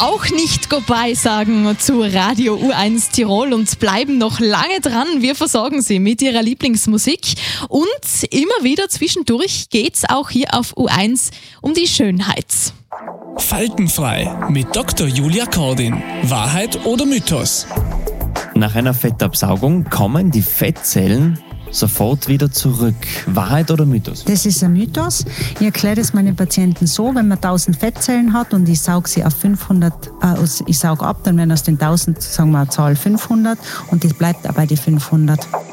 auch nicht Goodbye sagen zu Radio U1 Tirol und bleiben noch lange dran. Wir versorgen Sie mit Ihrer Lieblingsmusik und immer wieder zwischendurch geht's auch hier auf U1 um die Schönheit. Faltenfrei mit Dr. Julia Kordin. Wahrheit oder Mythos? Nach einer Fettabsaugung kommen die Fettzellen sofort wieder zurück. Wahrheit oder Mythos? Das ist ein Mythos. Ich erkläre das meinen Patienten so, wenn man 1000 Fettzellen hat und ich sauge sie auf 500, ich sauge ab, dann werden aus den 1000, sagen wir, eine Zahl 500 und das bleibt auch bei die 500.